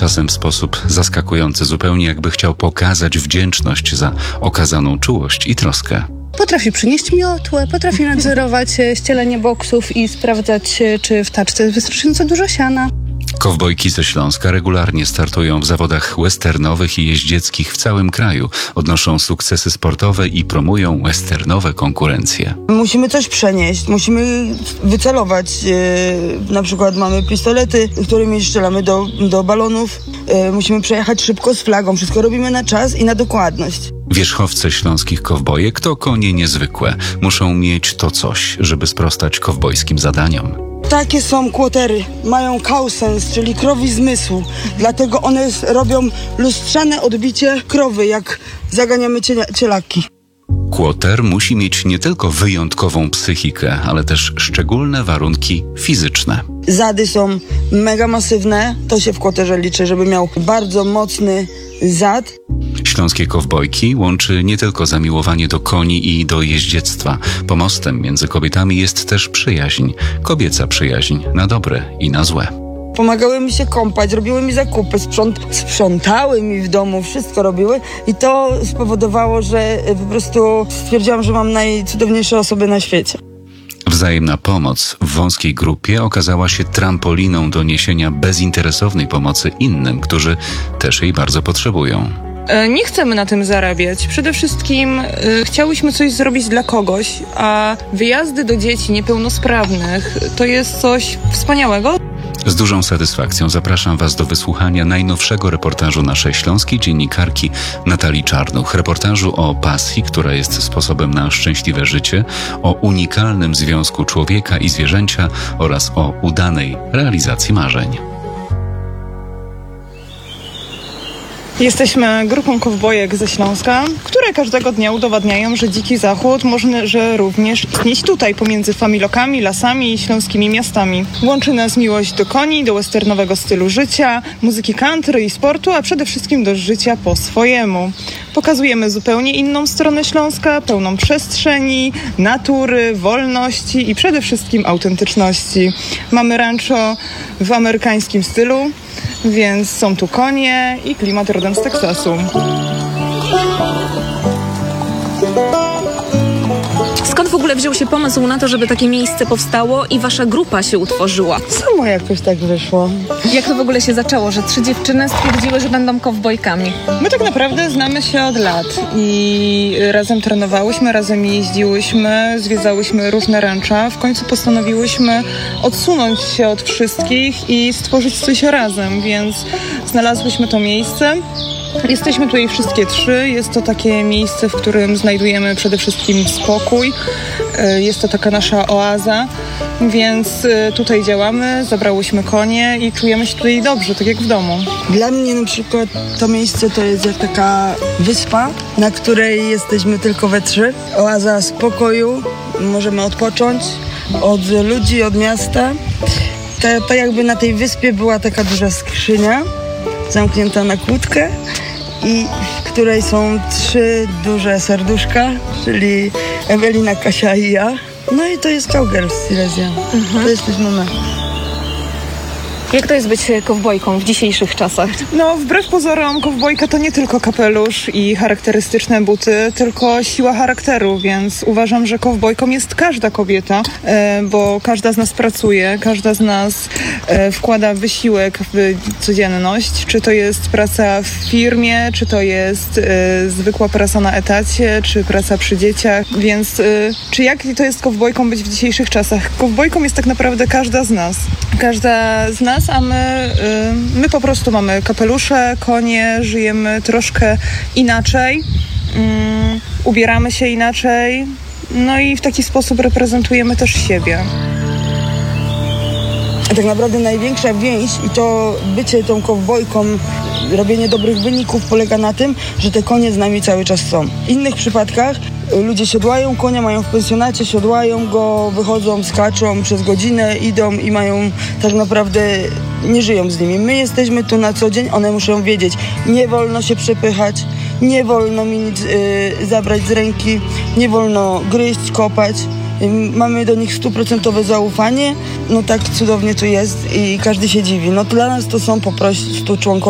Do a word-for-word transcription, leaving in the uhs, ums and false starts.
czasem w sposób zaskakujący, zupełnie jakby chciał pokazać wdzięczność za okazaną czułość i troskę. Potrafi przynieść miotłę, potrafi nadzorować ścielenie boksów i sprawdzać, czy w taczce jest wystarczająco dużo siana. Kowbojki ze Śląska regularnie startują w zawodach westernowych i jeździeckich w całym kraju. Odnoszą sukcesy sportowe i promują westernowe konkurencje. Musimy coś przenieść, musimy wycelować. E, na przykład mamy pistolety, którymi strzelamy do, do balonów. E, musimy przejechać szybko z flagą. Wszystko robimy na czas i na dokładność. Wierzchowce śląskich kowbojek to konie niezwykłe. Muszą mieć to coś, żeby sprostać kowbojskim zadaniom. Takie są kłotery, mają kausens, czyli krowi zmysłu. Dlatego one robią lustrzane odbicie krowy, jak zaganiamy ciela- cielaki. Kłoter musi mieć nie tylko wyjątkową psychikę, ale też szczególne warunki fizyczne. Zady są mega masywne, to się w kłoterze liczy, żeby miał bardzo mocny zad. Śląskie kowbojki łączy nie tylko zamiłowanie do koni i do jeździectwa. Pomostem między kobietami jest też przyjaźń. Kobieca przyjaźń na dobre i na złe. Pomagały mi się kąpać, robiły mi zakupy, sprząt, sprzątały mi w domu, wszystko robiły i to spowodowało, że po prostu stwierdziłam, że mam najcudowniejsze osoby na świecie. Wzajemna pomoc w wąskiej grupie okazała się trampoliną do niesienia bezinteresownej pomocy innym, którzy też jej bardzo potrzebują. Nie chcemy na tym zarabiać. Przede wszystkim y, chciałyśmy coś zrobić dla kogoś, a wyjazdy do dzieci niepełnosprawnych to jest coś wspaniałego. Z dużą satysfakcją zapraszam Was do wysłuchania najnowszego reportażu naszej śląskiej dziennikarki Natalii Czarnuch. Reportażu o pasji, która jest sposobem na szczęśliwe życie, o unikalnym związku człowieka i zwierzęcia oraz o udanej realizacji marzeń. Jesteśmy grupą kowbojek ze Śląska, które każdego dnia udowadniają, że dziki zachód może również istnieć tutaj pomiędzy familokami, lasami i śląskimi miastami. Łączy nas miłość do koni, do westernowego stylu życia, muzyki country i sportu, a przede wszystkim do życia po swojemu. Pokazujemy zupełnie inną stronę Śląska, pełną przestrzeni, natury, wolności i przede wszystkim autentyczności. Mamy rancho w amerykańskim stylu, więc są tu konie i klimat rodem z Teksasu. Skąd w ogóle wziął się pomysł na to, żeby takie miejsce powstało i wasza grupa się utworzyła? Samo jakoś tak wyszło. Jak to w ogóle się zaczęło, że trzy dziewczyny stwierdziły, że będą kowbojkami? My tak naprawdę znamy się od lat i razem trenowałyśmy, razem jeździłyśmy, zwiedzałyśmy różne rancza. W końcu postanowiłyśmy odsunąć się od wszystkich i stworzyć coś razem, więc znalazłyśmy to miejsce. Jesteśmy tutaj wszystkie trzy. Jest to takie miejsce, w którym znajdujemy przede wszystkim spokój. Jest to taka nasza oaza, więc tutaj działamy, zabrałyśmy konie i czujemy się tutaj dobrze, tak jak w domu. Dla mnie na przykład to miejsce to jest jak taka wyspa, na której jesteśmy tylko we trzy. Oaza spokoju, możemy odpocząć od ludzi, od miasta. To, to jakby na tej wyspie była taka duża skrzynia, zamknięta na kłódkę i w której są trzy duże serduszka, czyli Ewelina, Kasia i ja. No i to jest Cowgirls Silesia. Mhm. To jesteśmy my. Jak to jest być kowbojką w dzisiejszych czasach? No, wbrew pozorom, kowbojka to nie tylko kapelusz i charakterystyczne buty, tylko siła charakteru, więc uważam, że kowbojką jest każda kobieta, e, bo każda z nas pracuje, każda z nas e, wkłada wysiłek w codzienność, czy to jest praca w firmie, czy to jest e, zwykła praca na etacie, czy praca przy dzieciach, więc e, czy jak to jest kowbojką być w dzisiejszych czasach? Kowbojką jest tak naprawdę każda z nas. Każda z nas, a my, y, my po prostu mamy kapelusze, konie, żyjemy troszkę inaczej, y, ubieramy się inaczej, no i w taki sposób reprezentujemy też siebie. A tak naprawdę największa więź i to bycie tą kowbojką, robienie dobrych wyników polega na tym, że te konie z nami cały czas są. W innych przypadkach ludzie siodłają konia, mają w pensjonacie, siodłają go, wychodzą, skaczą przez godzinę, idą i mają tak naprawdę, nie żyją z nimi. My jesteśmy tu na co dzień, one muszą wiedzieć, nie wolno się przepychać, nie wolno mi nic y, zabrać z ręki, nie wolno gryźć, kopać. Mamy do nich stuprocentowe zaufanie, no tak cudownie tu jest i każdy się dziwi. No dla nas to są po prostu członkowie